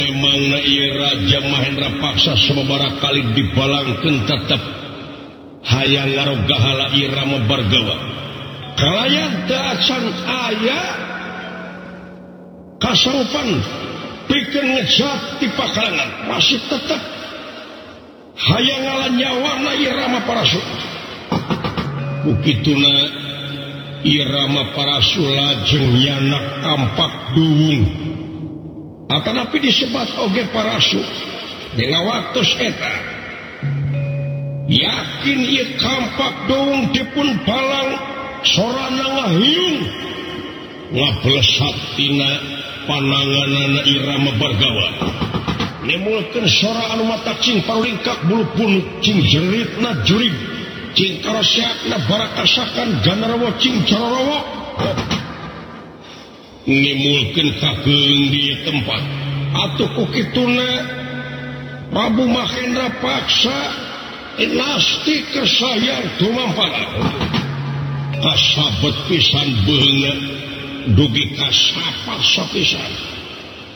memang Raja Mahendra Paksa sababaraha kali dibalangkeun tetep hayang ngarogahala Irama Bargawa kalayan teu acan aya kasangpan pikeun ngejat di pakalangan masih tetep hayang ngalan nyawana Irama Parasu bukituna Irama Parasu lajeng nyanak kampak duwung atanapi disebat oge Parasu dina waktos eta yakin ieu kampak duwung dipun palang sorana ngahiung ngablesat tina pananganana Irama Bargawa nimulkeun sora anu mata cing parulingkak bulu punuk cing jeritna jurig cing karasiakna barakasakan ganarawa cing cararawa nimulkeun kageung di tempat atuh kukituna Prabu Mahendra Paksa inasti kesayang tumampara kasabet pisan beungeut dugi kasapa sapisan